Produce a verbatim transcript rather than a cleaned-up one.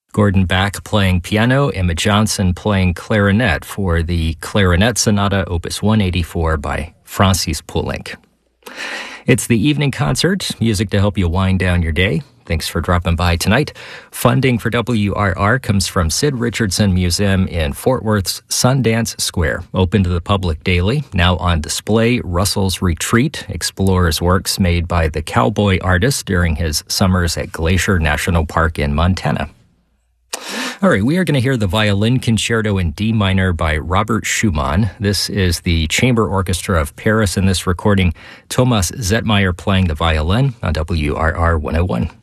Gordon Bach playing piano, Emma Johnson playing clarinet for the Clarinet Sonata Opus one eighty-four by Francis Poulenc. It's the evening concert, music to help you wind down your day. Thanks for dropping by tonight. Funding for W R R comes from Sid Richardson Museum in Fort Worth's Sundance Square. Open to the public daily. Now on display, Russell's Retreat explores works made by the cowboy artist during his summers at Glacier National Park in Montana. All right, we are going to hear the Violin Concerto in D minor by Robert Schumann. This is the Chamber Orchestra of Paris in this recording. Thomas Zetmeyer playing the violin on W R R one oh one.